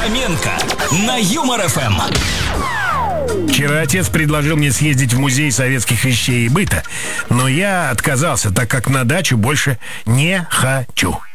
Фоменко на Юмор ФМ. Вчера отец предложил мне съездить в музей советских вещей и быта, но я отказался, так как на дачу больше не хочу.